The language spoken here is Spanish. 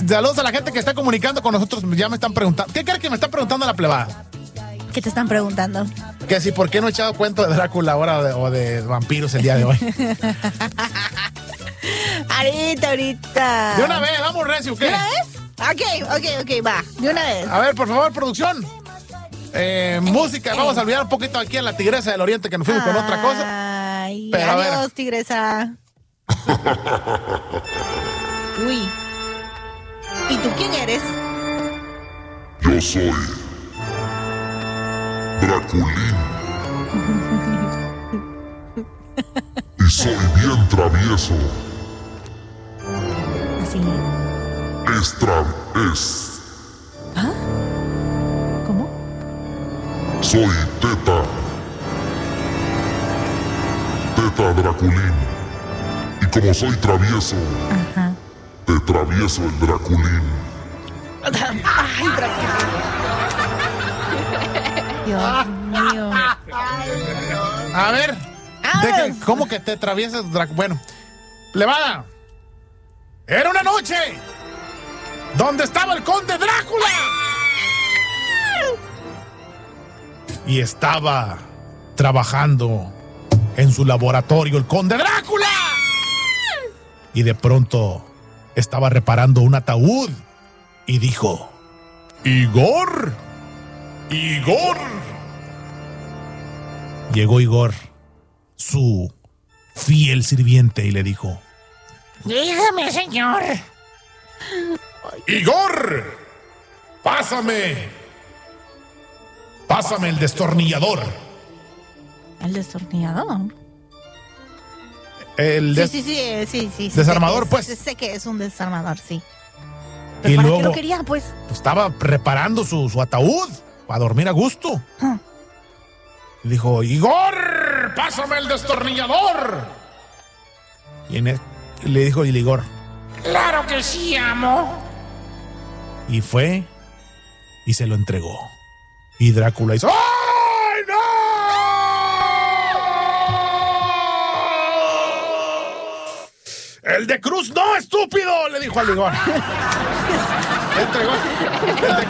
Saludos a la gente que está comunicando con nosotros. Ya me están preguntando. ¿Qué crees que me está preguntando la plebada? ¿Qué te están preguntando? Que si por qué no he echado cuento de Drácula ahora o de vampiros el día de hoy. Ahorita. De una vez, vamos recio, ¿qué? ¿De una vez? Ok, va. De una vez. A ver, por favor, producción. Música, vamos a olvidar un poquito aquí en la Tigresa del Oriente que nos fuimos con otra cosa. Ay, pero adiós, tigresa. Uy. ¿Y tú quién eres? Yo soy Draculín. Y soy bien travieso. Así. ¿Ah? ¿Cómo? Soy Teta Draculín. Y como soy travieso, Ajá. te travieso el Draculín. Ay, Draculín. Dios mío. A ver. ¿Cómo que te atraviesas, Bueno, plebada. Era una noche donde estaba el conde Drácula. Y estaba trabajando en su laboratorio el conde Drácula. Y de pronto estaba reparando un ataúd y dijo: Igor. Llegó Igor, su fiel sirviente, y le dijo: Dígame, señor. Igor, pásame el destornillador. ¿El destornillador? Sí. Desarmador, sé pues. Sé que es un desarmador, sí. Y ¿Pero para luego qué lo quería, pues? Estaba preparando su ataúd para dormir a gusto. Le dijo: Igor, pásame el destornillador. Y le dijo Igor: Claro que sí, amo. Y fue y se lo entregó. Y Drácula hizo: ¡ay, no! ¡El de cruz no, estúpido! Le dijo al Igor. Le entregó el de